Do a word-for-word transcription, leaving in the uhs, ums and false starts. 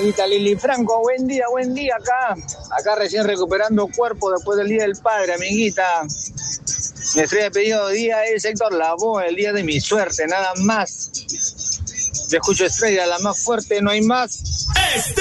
amiguita Lili Franco. Buen día, buen día acá. Acá recién recuperando cuerpo después del Día del Padre, amiguita. Mi estrella de pedido de día es Héctor Lavoe, el día de mi suerte, nada más. Te escucho, estrella, la más fuerte, no hay más. Estrella.